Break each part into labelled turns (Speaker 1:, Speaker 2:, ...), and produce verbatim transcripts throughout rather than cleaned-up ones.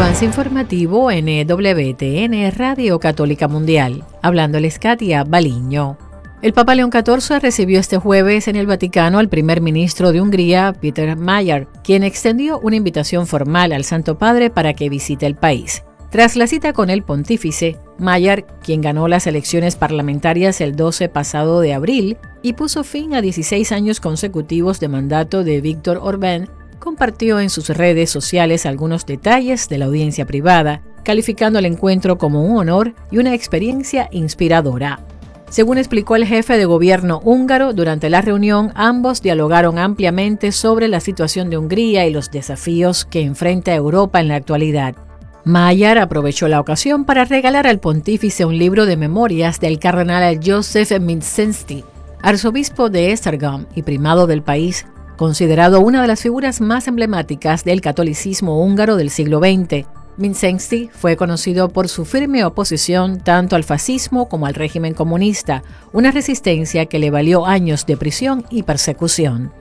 Speaker 1: Avance informativo en E W T N Radio Católica Mundial. Hablándoles Katia Baliño. El Papa León catorce recibió este jueves en el Vaticano al primer ministro de Hungría, Péter Magyar, quien extendió una invitación formal al Santo Padre para que visite el país. Tras la cita con el pontífice, Magyar, quien ganó las elecciones parlamentarias el doce pasado de abril y puso fin a dieciséis años consecutivos de mandato de Viktor Orbán, compartió en sus redes sociales algunos detalles de la audiencia privada, calificando el encuentro como un honor y una experiencia inspiradora. Según explicó el jefe de gobierno húngaro, durante la reunión ambos dialogaron ampliamente sobre la situación de Hungría y los desafíos que enfrenta Europa en la actualidad. Magyar aprovechó la ocasión para regalar al pontífice un libro de memorias del cardenal József Mindszentyi, arzobispo de Esztergom y primado del país, considerado una de las figuras más emblemáticas del catolicismo húngaro del siglo veinte. Mindszentyi fue conocido por su firme oposición tanto al fascismo como al régimen comunista, una resistencia que le valió años de prisión y persecución.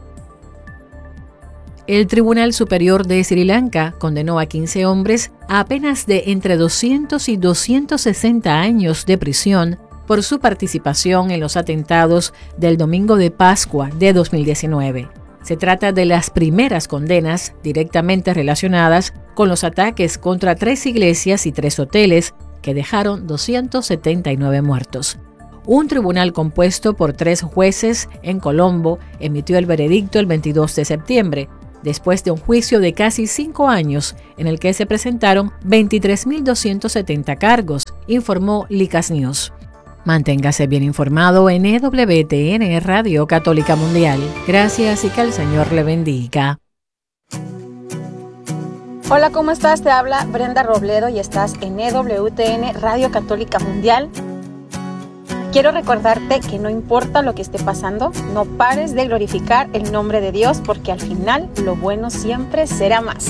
Speaker 1: El Tribunal Superior de Sri Lanka condenó a quince hombres a penas de entre doscientos y doscientos sesenta años de prisión por su participación en los atentados del Domingo de Pascua de dos mil diecinueve. Se trata de las primeras condenas directamente relacionadas con los ataques contra tres iglesias y tres hoteles que dejaron doscientos setenta y nueve muertos. Un tribunal compuesto por tres jueces en Colombo emitió el veredicto el veintidós de septiembre, después de un juicio de casi cinco años en el que se presentaron veintitrés mil doscientos setenta cargos, informó Licas News. Manténgase bien informado en E W T N Radio Católica Mundial. Gracias y que el Señor le bendiga.
Speaker 2: Hola, ¿cómo estás? Te habla Brenda Robledo y estás en E W T N Radio Católica Mundial. Quiero recordarte que no importa lo que esté pasando, no pares de glorificar el nombre de Dios porque al final lo bueno siempre será más.